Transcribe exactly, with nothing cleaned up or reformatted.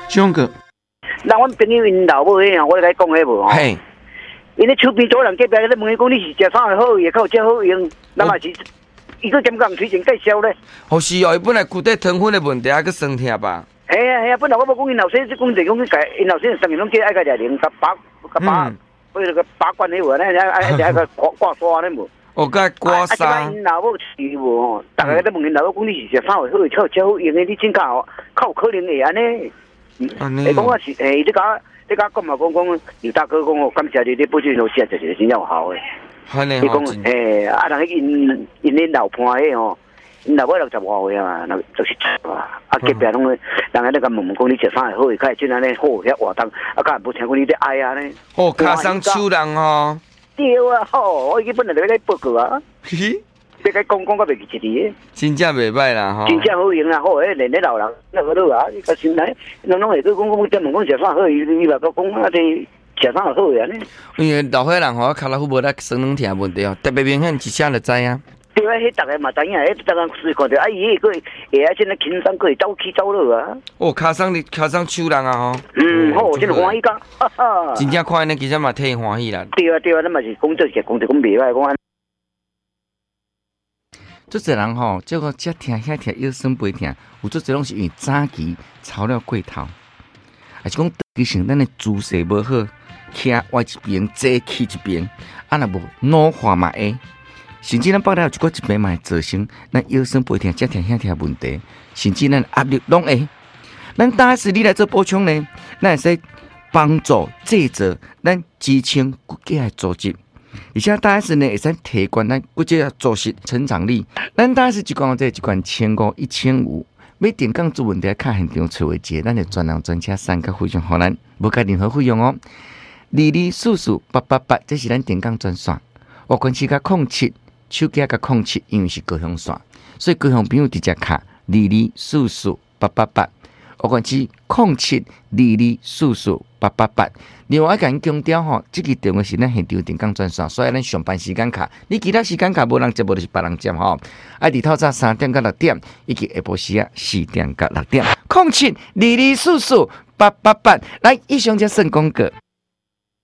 蒋哥， 那阮朋友因老母迄样，我来讲迄无吼。 嘿， 因咧厝边做人隔壁咧问伊讲你是食啥会好，也靠这好用，那嘛是伊个兼讲推荐介绍咧。 哦是哦，伊本来骨底糖分的问题还佫酸痛吧？ 系啊系啊，本来我无讲因老先，讲就讲去改，因老先上面拢叫爱个廿零，甲把甲把，为了个把关迄个咧，爱爱爱个挂挂刷咧无。 哦，甲刮痧。 啊，因老母是无吼，大家都问因老母讲你是食啥会好，靠这好用的，你真假哦，靠可能会安尼。诶，讲我是诶，你讲你讲讲嘛，讲讲刘大哥讲哦，感谢你，你保证都食就是真正有效诶。你讲诶，啊，人因因恁老伴迄吼。因老尾六十外岁啊，那就是啊，啊隔壁拢，人家咧甲问问讲你食啥会好，开真安尼好遐活动，啊，甲无听讲你咧爱啊呢。 哦，卡上手人吼。 对啊，吼，我伊本来就要来报告啊。嘿，要甲讲讲到袂记一字。 真正袂歹啦吼。 真正好用啦，好诶，连咧老人那个都啊，伊个心内，拢拢会去讲讲，专门讲食啥好，伊伊话讲啊，这食啥好啊呢？ 因为老岁人吼，脚老虎无咧酸软痛问题哦，特别明显一下就知啊。 对啊，迄逐个嘛知影，迄逐个试看着，啊，伊迄个会啊，真个轻松，可以走起走落啊。 哦，卡上你卡上手人啊吼。 嗯，好，真欢喜甲，哈哈。 真正看呢，其实嘛替伊欢喜啦。 对啊，对啊，咱嘛是讲做是讲着讲袂歹，讲安。 做侪人吼，这个遮疼遐疼，腰酸背疼，有做侪拢是因为早期操了过头，还是讲其实咱的姿势无好，徛歪一边，坐起一边，啊若无老化嘛会。甚至咱包了有一个疾病嘛会造成咱腰酸背痛、遮疼遐疼问题，甚至咱压力拢会。咱大师你来做补充呢，咱会使帮助制造咱支撑骨骼的组织，而且大师呢会使提高咱骨质的组织成长力。咱大师一罐这一罐千五、一千五，要电工做问题，卡现场找位置，咱就专人专车三个非常好咱，无加任何费用哦。二二四四八八八，这是咱电工专线，我关系甲控七。手机甲控七，因为是高雄线，所以高雄朋友直接卡二二四四八八八，我讲是控七二二四四八八八。另外一个强调吼，这个电话是咱现场电工专线，所以咱上班时间卡，你其他时间卡无人接，无就是别人接吼。啊，日头早三点到六点，以及下晡时啊四点到六点，控七二二四四八八八。来，以上就算广告。